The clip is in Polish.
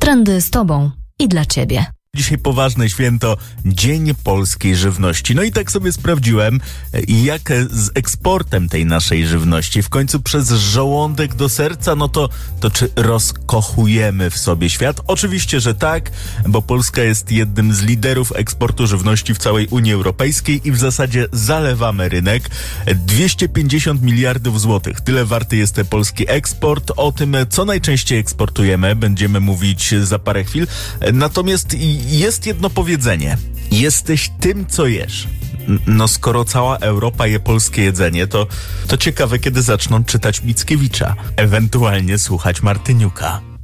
Trendy z Tobą i dla Ciebie. Dzisiaj poważne święto, Dzień Polskiej Żywności. No i tak sobie sprawdziłem, jak z eksportem tej naszej żywności. W końcu przez żołądek do serca, no to czy rozkochujemy w sobie świat? Oczywiście, że tak, bo Polska jest jednym z liderów eksportu żywności w całej Unii Europejskiej i w zasadzie zalewamy rynek. 250 miliardów złotych. Tyle warty jest polski eksport. O tym, co najczęściej eksportujemy, będziemy mówić za parę chwil. Natomiast jest jedno powiedzenie. Jesteś tym, co jesz. No skoro cała Europa je polskie jedzenie, to ciekawe, kiedy zaczną czytać Mickiewicza. Ewentualnie słuchać Martyniuka.